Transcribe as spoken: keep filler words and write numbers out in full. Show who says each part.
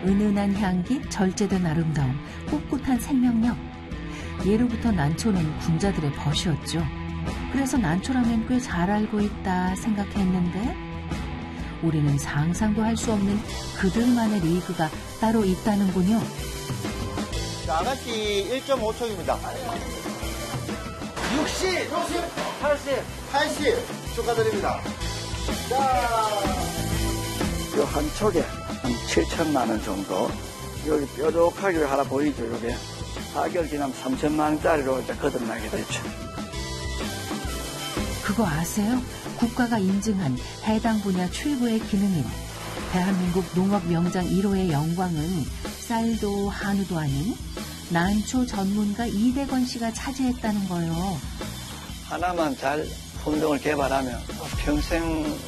Speaker 1: 은은한 향기, 절제된 아름다움, 꿋꿋한 생명력. 예로부터 난초는 군자들의 벗이었죠. 그래서 난초라면 꽤 잘 알고 있다 생각했는데 우리는 상상도 할 수 없는 그들만의 리그가 따로 있다는군요.
Speaker 2: 자, 아가씨 일 점 오 초입니다. 육십, 팔십, 팔십 축하드립니다. 자,
Speaker 3: 요 한 촉에 한 칠천만 원 정도. 여기 뾰족하게 하나 보이죠, 요게. 사 개월 지나면 삼천만 원짜리로 이제 거듭나게 되죠.
Speaker 1: 그거 아세요? 국가가 인증한 해당 분야 최고의 기능인 대한민국 농업 명장 일 호의 영광은 쌀도 한우도 아닌 난초 전문가 이대건 씨가 차지했다는 거예요.
Speaker 3: 하나만 잘 품종을 개발하면 평생